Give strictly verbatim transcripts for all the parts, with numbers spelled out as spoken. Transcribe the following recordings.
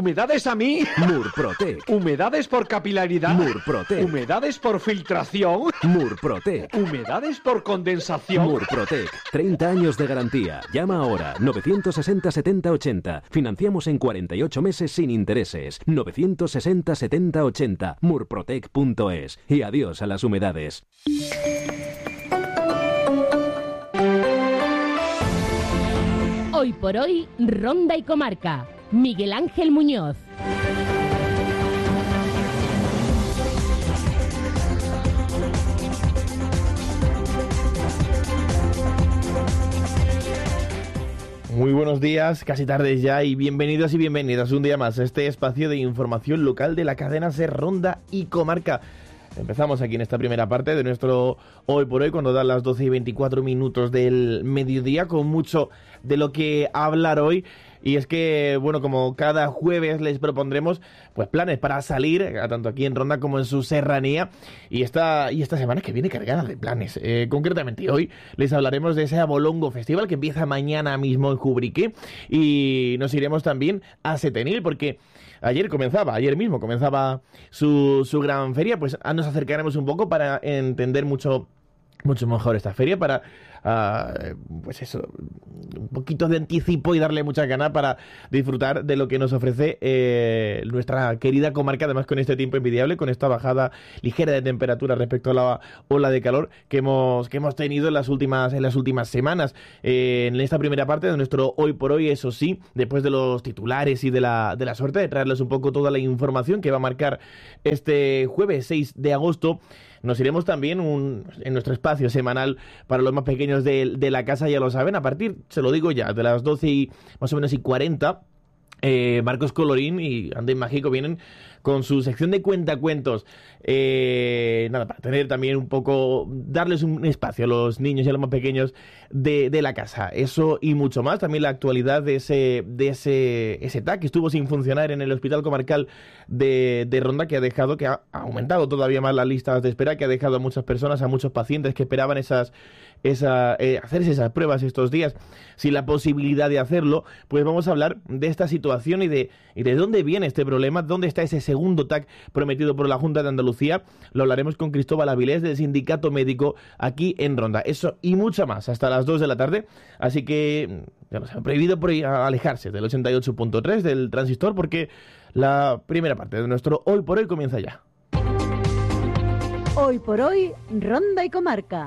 ¿Humedades a mí? Murprotec. ¿Humedades por capilaridad? Murprotec. ¿Humedades por filtración? Murprotec. ¿Humedades por condensación? Murprotec. treinta años de garantía. Llama ahora. novecientos sesenta setenta ochenta. Financiamos en cuarenta y ocho meses sin intereses. novecientos sesenta setenta ochenta. murprotec punto es. Y adiós a las humedades. Hoy por hoy, Ronda y Comarca. Miguel Ángel Muñoz. Muy buenos días, casi tardes ya, y bienvenidos y bienvenidas un día más a este espacio de información local de la cadena SER Ronda y Comarca. Empezamos aquí en esta primera parte de nuestro Hoy por Hoy, cuando dan las doce y veinticuatro minutos del mediodía, con mucho de lo que hablar hoy. Y es que, bueno, como cada jueves les propondremos pues planes para salir, tanto aquí en Ronda como en su serranía. Y esta, y esta semana que viene cargada de planes. Eh, concretamente hoy les hablaremos de ese Abolongo Festival que empieza mañana mismo en Jubrique. Y nos iremos también a Setenil, porque ayer comenzaba, ayer mismo comenzaba su, su gran feria. Pues nos acercaremos un poco para entender mucho, mucho mejor esta feria, para Uh, pues eso, un poquito de anticipo y darle mucha gana para disfrutar de lo que nos ofrece eh, nuestra querida comarca, además con este tiempo envidiable, con esta bajada ligera de temperatura respecto a la ola de calor que hemos que hemos tenido en las últimas en las últimas semanas. Eh, en esta primera parte de nuestro Hoy por Hoy, eso sí, después de los titulares y de la de la suerte de traerles un poco toda la información que va a marcar este jueves seis de agosto, nos iremos también un, en nuestro espacio semanal para los más pequeños de, de la casa, ya lo saben, a partir, se lo digo ya, de las doce y más o menos y cuarenta, eh, Marcos Colorín y Andén Mágico vienen con su sección de cuentacuentos. Eh, nada, para tener también un poco, darles un espacio a los niños y a los más pequeños de, de la casa. Eso y mucho más. También la actualidad de ese de ese, ese T A C que estuvo sin funcionar en el Hospital Comarcal de, de Ronda, que ha dejado, que ha aumentado todavía más las listas de espera, que ha dejado a muchas personas, a muchos pacientes que esperaban esas, esa, eh, hacerse esas pruebas estos días, sin la posibilidad de hacerlo. Pues vamos a hablar de esta situación y de, y de dónde viene este problema, dónde está ese segundo T A C prometido por la Junta de Andalucía. Lo hablaremos con Cristóbal Avilés del Sindicato Médico aquí en Ronda. Eso y mucho más hasta las dos de la tarde. Así que ya nos han prohibido por ahí alejarse del ochenta y ocho punto tres del transistor, porque la primera parte de nuestro Hoy por Hoy comienza ya. Hoy por Hoy, Ronda y Comarca.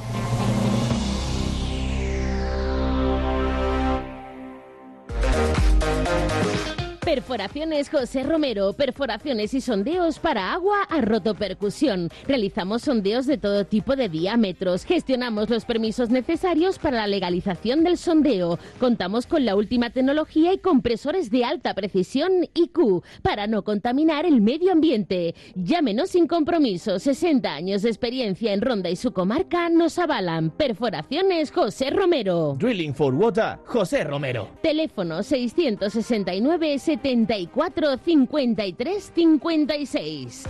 Perforaciones José Romero, perforaciones y sondeos para agua a rotopercusión. Realizamos sondeos de todo tipo de diámetros. Gestionamos los permisos necesarios para la legalización del sondeo. Contamos con la última tecnología y compresores de alta precisión I Q para no contaminar el medio ambiente. Llámenos sin compromiso. sesenta años de experiencia en Ronda y su comarca nos avalan. Perforaciones José Romero. Drilling for Water José Romero. Teléfono seiscientos sesenta y nueve setenta y cuatro cincuenta y tres cincuenta y seis.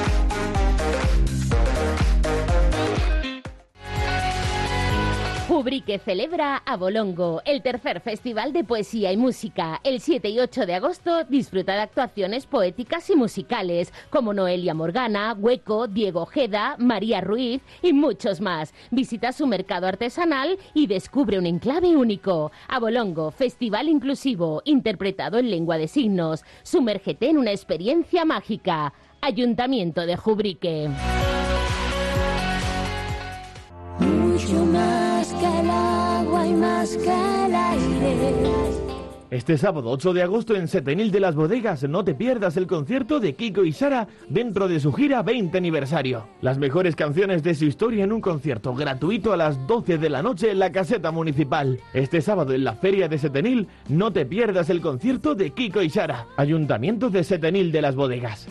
Jubrique celebra Abolongo, el tercer festival de poesía y música. El siete y ocho de agosto disfruta de actuaciones poéticas y musicales como Noelia Morgana, Hueco, Diego Ojeda, María Ruiz y muchos más. Visita su mercado artesanal y descubre un enclave único. Abolongo, festival inclusivo, interpretado en lengua de signos. Sumérgete en una experiencia mágica. Ayuntamiento de Jubrique. Mucho más que el agua y más que el aire. Este sábado ocho de agosto en Setenil de las Bodegas no te pierdas el concierto de Kiko y Sara dentro de su gira veinte aniversario. Las mejores canciones de su historia en un concierto gratuito a las doce de la noche en la caseta municipal. Este sábado en la feria de Setenil no te pierdas el concierto de Kiko y Sara. Ayuntamiento de Setenil de las Bodegas.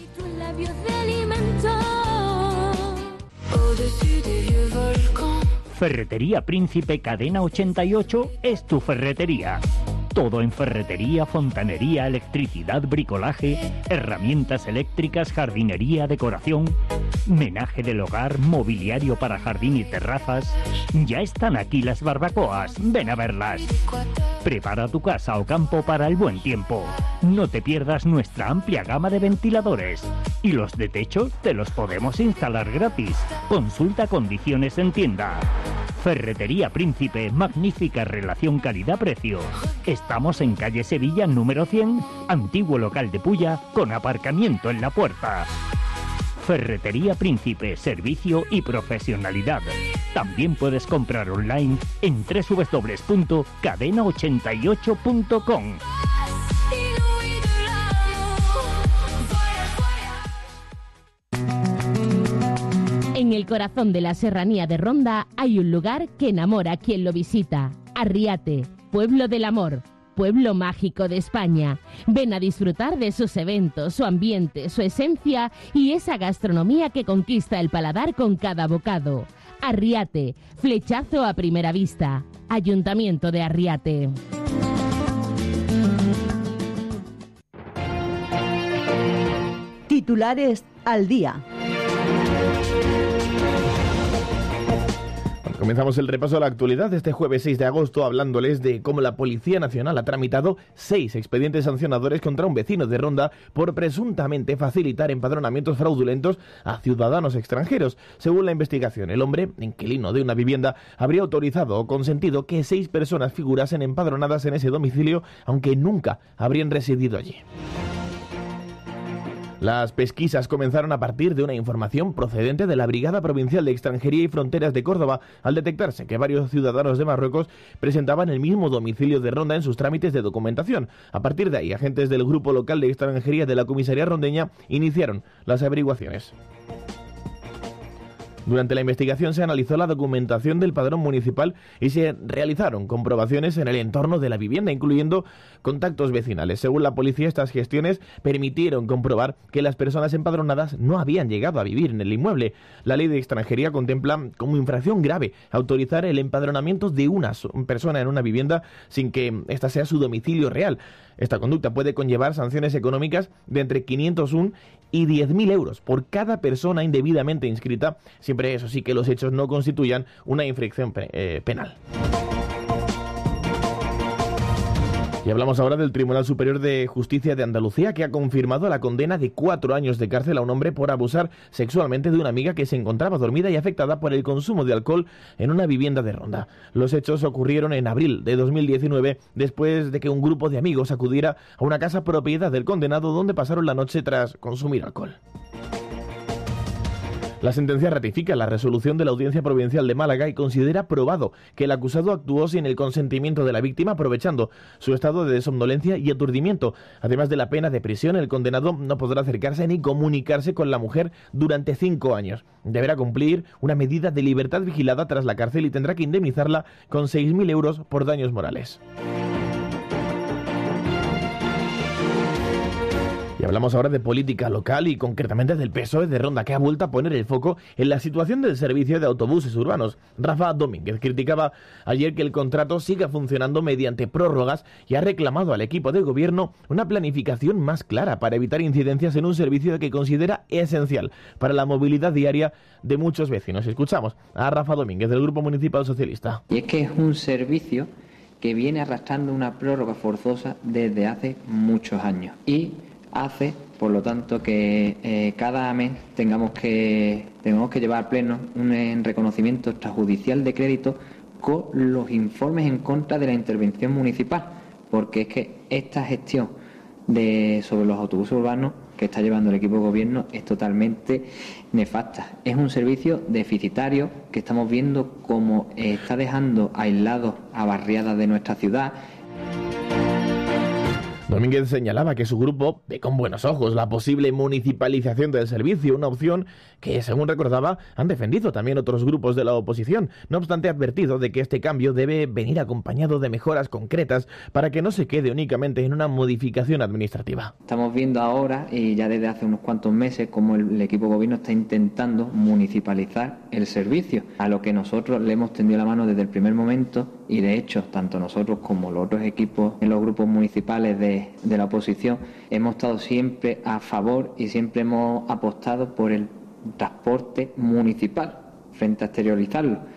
Ferretería Príncipe Cadena ochenta y ocho es tu ferretería. Todo en ferretería, fontanería, electricidad, bricolaje, herramientas eléctricas, jardinería, decoración, menaje del hogar, mobiliario para jardín y terrazas. Ya están aquí las barbacoas, ven a verlas. Prepara tu casa o campo para el buen tiempo. No te pierdas nuestra amplia gama de ventiladores. Y los de techo te los podemos instalar gratis. Consulta condiciones en tienda. Ferretería Príncipe, magnífica relación calidad-precio. Estamos en calle Sevilla número cien, antiguo local de Pulla, con aparcamiento en la puerta. Ferretería Príncipe, servicio y profesionalidad. También puedes comprar online en doble u doble u doble u punto cadena ochenta y ocho punto com. En el corazón de la serranía de Ronda hay un lugar que enamora a quien lo visita. Arriate, pueblo del amor, pueblo mágico de España. Ven a disfrutar de sus eventos, su ambiente, su esencia y esa gastronomía que conquista el paladar con cada bocado. Arriate, flechazo a primera vista. Ayuntamiento de Arriate. Titulares al día. Comenzamos el repaso a la actualidad de este jueves seis de agosto hablándoles de cómo la Policía Nacional ha tramitado seis expedientes sancionadores contra un vecino de Ronda por presuntamente facilitar empadronamientos fraudulentos a ciudadanos extranjeros. Según la investigación, el hombre, inquilino de una vivienda, habría autorizado o consentido que seis personas figurasen empadronadas en ese domicilio, aunque nunca habrían residido allí. Las pesquisas comenzaron a partir de una información procedente de la Brigada Provincial de Extranjería y Fronteras de Córdoba, al detectarse que varios ciudadanos de Marruecos presentaban el mismo domicilio de Ronda en sus trámites de documentación. A partir de ahí, agentes del Grupo Local de Extranjería de la Comisaría Rondeña iniciaron las averiguaciones. Durante la investigación se analizó la documentación del padrón municipal y se realizaron comprobaciones en el entorno de la vivienda, incluyendo contactos vecinales. Según la policía, estas gestiones permitieron comprobar que las personas empadronadas no habían llegado a vivir en el inmueble. La ley de extranjería contempla como infracción grave autorizar el empadronamiento de una persona en una vivienda sin que ésta sea su domicilio real. Esta conducta puede conllevar sanciones económicas de entre quinientos uno y diez mil euros por cada persona indebidamente inscrita, siempre eso sí que los hechos no constituyan una infracción eh, penal. Y hablamos ahora del Tribunal Superior de Justicia de Andalucía, que ha confirmado la condena de cuatro años de cárcel a un hombre por abusar sexualmente de una amiga que se encontraba dormida y afectada por el consumo de alcohol en una vivienda de Ronda. Los hechos ocurrieron en abril de dos mil diecinueve, después de que un grupo de amigos acudiera a una casa propiedad del condenado donde pasaron la noche tras consumir alcohol. La sentencia ratifica la resolución de la Audiencia Provincial de Málaga y considera probado que el acusado actuó sin el consentimiento de la víctima, aprovechando su estado de somnolencia y aturdimiento. Además de la pena de prisión, el condenado no podrá acercarse ni comunicarse con la mujer durante cinco años. Deberá cumplir una medida de libertad vigilada tras la cárcel y tendrá que indemnizarla con seis mil euros por daños morales. Y hablamos ahora de política local y concretamente del P S O E de Ronda, que ha vuelto a poner el foco en la situación del servicio de autobuses urbanos. Rafa Domínguez criticaba ayer que el contrato siga funcionando mediante prórrogas y ha reclamado al equipo de gobierno una planificación más clara para evitar incidencias en un servicio que considera esencial para la movilidad diaria de muchos vecinos. Escuchamos a Rafa Domínguez del Grupo Municipal Socialista. Y es que es un servicio que viene arrastrando una prórroga forzosa desde hace muchos años y hace, por lo tanto, que eh, cada mes tengamos que tengamos que llevar a pleno un eh, reconocimiento extrajudicial de crédito con los informes en contra de la intervención municipal, porque es que esta gestión de sobre los autobuses urbanos que está llevando el equipo de gobierno es totalmente nefasta. Es un servicio deficitario que estamos viendo cómo eh, está dejando aislados a barriadas de nuestra ciudad. Domínguez señalaba que su grupo ve con buenos ojos la posible municipalización del servicio, una opción que, según recordaba, han defendido también otros grupos de la oposición. No obstante, ha advertido de que este cambio debe venir acompañado de mejoras concretas para que no se quede únicamente en una modificación administrativa. Estamos viendo ahora, y ya desde hace unos cuantos meses, cómo el, el equipo de gobierno está intentando municipalizar el servicio, a lo que nosotros le hemos tendido la mano desde el primer momento y de hecho tanto nosotros como los otros equipos en los grupos municipales de, de la oposición hemos estado siempre a favor y siempre hemos apostado por el transporte municipal frente a exteriorizarlo.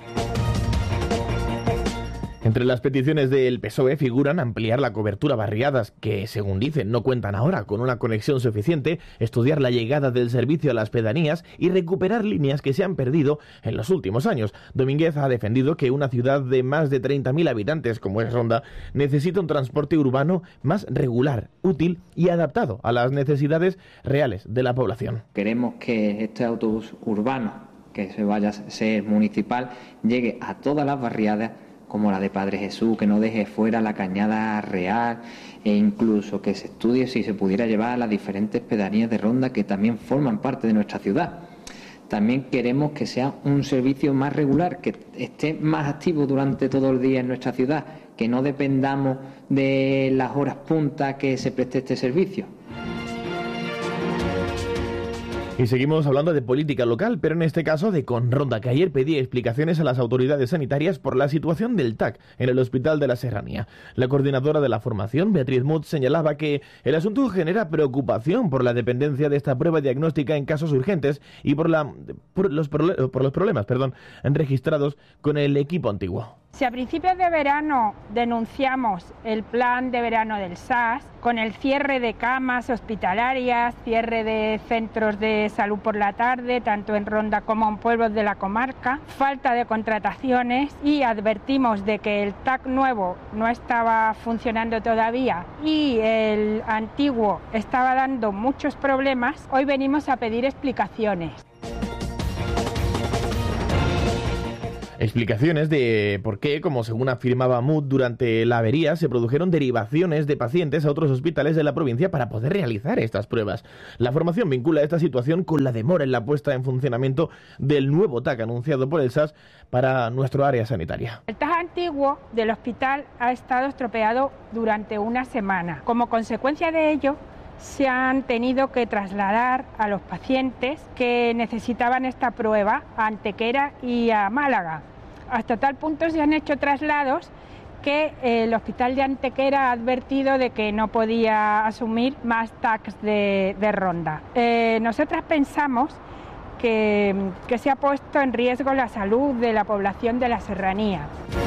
Entre las peticiones del P S O E figuran ampliar la cobertura a barriadas que, según dicen, no cuentan ahora con una conexión suficiente, estudiar la llegada del servicio a las pedanías y recuperar líneas que se han perdido en los últimos años. Domínguez ha defendido que una ciudad de más de treinta mil habitantes como es Ronda necesita un transporte urbano más regular, útil y adaptado a las necesidades reales de la población. Queremos que este autobús urbano, que se vaya a ser municipal, llegue a todas las barriadas como la de Padre Jesús, que no deje fuera la Cañada Real e incluso que se estudie si se pudiera llevar a las diferentes pedanías de Ronda que también forman parte de nuestra ciudad. También queremos que sea un servicio más regular, que esté más activo durante todo el día en nuestra ciudad, que no dependamos de las horas punta que se preste este servicio. Y seguimos hablando de política local, pero en este caso de Conronda, que ayer pedía explicaciones a las autoridades sanitarias por la situación del T A C en el Hospital de la Serranía. La coordinadora de la formación, Beatriz Mut, señalaba que el asunto genera preocupación por la dependencia de esta prueba diagnóstica en casos urgentes y por, la, por, los, por los problemas perdón, registrados con el equipo antiguo. Si a principios de verano denunciamos el plan de verano del S A S, con el cierre de camas hospitalarias, cierre de centros de salud por la tarde, tanto en Ronda como en pueblos de la comarca, falta de contrataciones y advertimos de que el T A C nuevo no estaba funcionando todavía y el antiguo estaba dando muchos problemas, hoy venimos a pedir explicaciones. Explicaciones de por qué, como según afirmaba Mut, durante la avería se produjeron derivaciones de pacientes a otros hospitales de la provincia para poder realizar estas pruebas. La formación vincula esta situación con la demora en la puesta en funcionamiento del nuevo T A C anunciado por el S A S para nuestro área sanitaria. El T A C antiguo del hospital ha estado estropeado durante una semana. Como consecuencia de ello, se han tenido que trasladar a los pacientes que necesitaban esta prueba a Antequera y a Málaga. Hasta tal punto se han hecho traslados que el hospital de Antequera ha advertido de que no podía asumir más T A Cs de, de Ronda. Eh, nosotras pensamos que, que se ha puesto en riesgo la salud de la población de la serranía.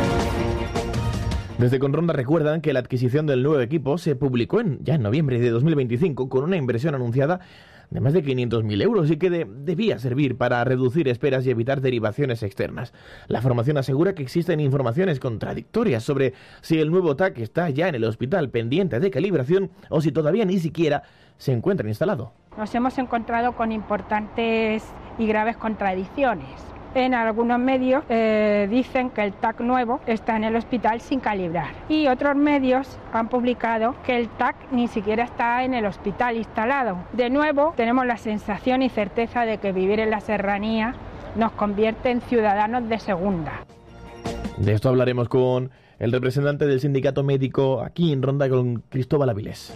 Desde Conronda recuerdan que la adquisición del nuevo equipo se publicó en, ya en noviembre de dos mil veinticinco con una inversión anunciada de más de quinientos mil euros y que de, debía servir para reducir esperas y evitar derivaciones externas. La formación asegura que existen informaciones contradictorias sobre si el nuevo T A C está ya en el hospital pendiente de calibración o si todavía ni siquiera se encuentra instalado. Nos hemos encontrado con importantes y graves contradicciones. En algunos medios eh, dicen que el T A C nuevo está en el hospital sin calibrar y otros medios han publicado que el T A C ni siquiera está en el hospital instalado. De nuevo, tenemos la sensación y certeza de que vivir en la serranía nos convierte en ciudadanos de segunda. De esto hablaremos con el representante del sindicato médico aquí en Ronda, con Cristóbal Avilés.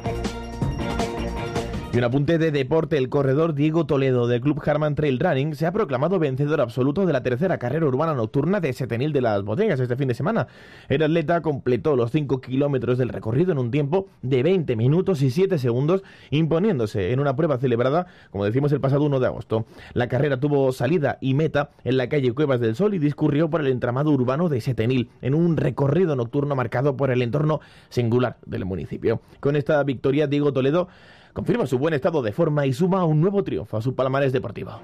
Y un apunte de deporte: el corredor Diego Toledo del Club Harman Trail Running se ha proclamado vencedor absoluto de la tercera carrera urbana nocturna de Setenil de las Bodegas este fin de semana. El atleta completó los cinco kilómetros del recorrido en un tiempo de veinte minutos y siete segundos, imponiéndose en una prueba celebrada, como decimos, el pasado uno de agosto. La carrera tuvo salida y meta en la calle Cuevas del Sol y discurrió por el entramado urbano de Setenil, en un recorrido nocturno marcado por el entorno singular del municipio. Con esta victoria, Diego Toledo confirma su buen estado de forma y suma un nuevo triunfo a su palmarés deportivo.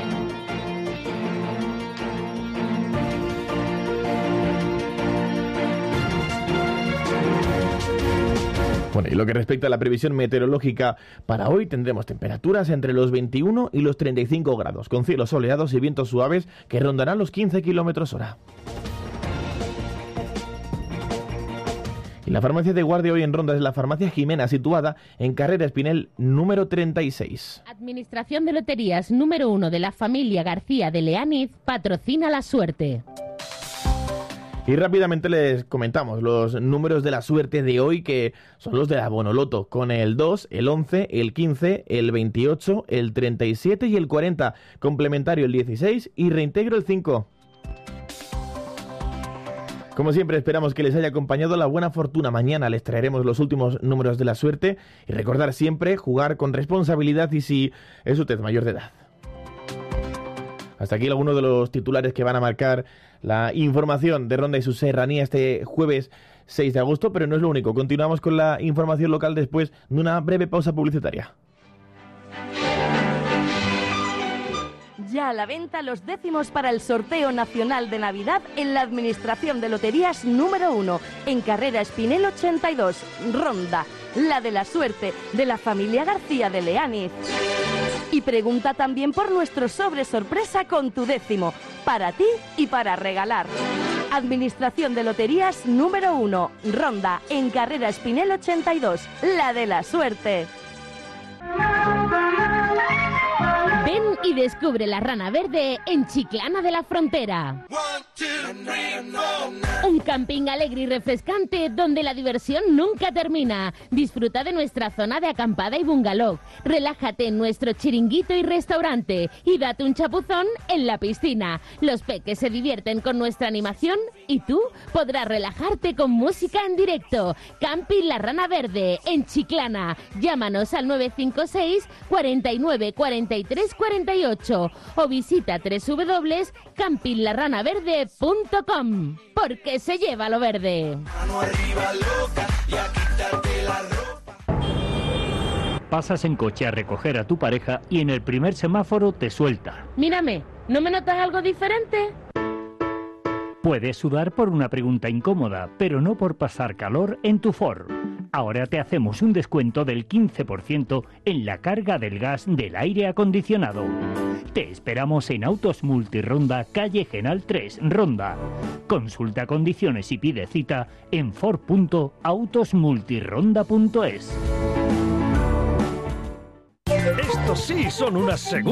Bueno, y lo que respecta a la previsión meteorológica para hoy, tendremos temperaturas entre los veintiuno y los treinta y cinco grados, con cielos soleados y vientos suaves que rondarán los quince kilómetros hora. Y la farmacia de guardia hoy en Ronda es la farmacia Jimena, situada en Carrera Espinel número treinta y seis. Administración de Loterías número uno de la familia García de Leániz patrocina la suerte. Y rápidamente les comentamos los números de la suerte de hoy, que son los de la Bonoloto, con el dos, el once, el quince, el veintiocho, el treinta y siete y el cuarenta, complementario el dieciséis y reintegro el cinco. Como siempre, esperamos que les haya acompañado la buena fortuna. Mañana les traeremos los últimos números de la suerte y recordar siempre jugar con responsabilidad y si es usted mayor de edad. Hasta aquí algunos de los titulares que van a marcar la información de Ronda y su serranía este jueves seis de agosto, pero no es lo único. Continuamos con la información local después de una breve pausa publicitaria. Ya a la venta los décimos para el sorteo nacional de Navidad en la Administración de Loterías número uno, en Carrera Espinel ochenta y dos, Ronda, la de la suerte, de la familia García de Leániz. Y pregunta también por nuestro sobre sorpresa con tu décimo, para ti y para regalar. Administración de Loterías número uno, Ronda, en Carrera Espinel ochenta y dos, la de la suerte. Ven y descubre la Rana Verde en Chiclana de la Frontera. Un camping alegre y refrescante donde la diversión nunca termina. Disfruta de nuestra zona de acampada y bungalow. Relájate en nuestro chiringuito y restaurante y date un chapuzón en la piscina. Los peques se divierten con nuestra animación y tú podrás relajarte con música en directo. Camping La Rana Verde en Chiclana. Llámanos al nueve cinco seis, cuatro nueve, cuatro tres, cuatro ocho o visita doble u doble u doble u punto camping la rana verde punto com, porque se lleva lo verde. Pasas en coche a recoger a tu pareja y en el primer semáforo te suelta. Mírame, ¿no me notas algo diferente? Puedes sudar por una pregunta incómoda, pero no por pasar calor en tu Ford. Ahora te hacemos un descuento del quince por ciento en la carga del gas del aire acondicionado. Te esperamos en Autos Multironda, calle Genal tres, Ronda. Consulta condiciones y pide cita en ford punto autos multironda punto es. Estos sí son unas segundas.